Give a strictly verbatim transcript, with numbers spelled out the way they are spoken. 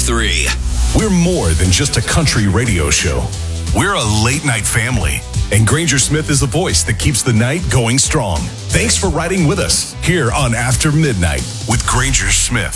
three. We're more than just a country radio show. We're a late-night family, and Granger Smith is the voice that keeps the night going strong. Thanks for riding with us here on After Midnight with Granger Smith.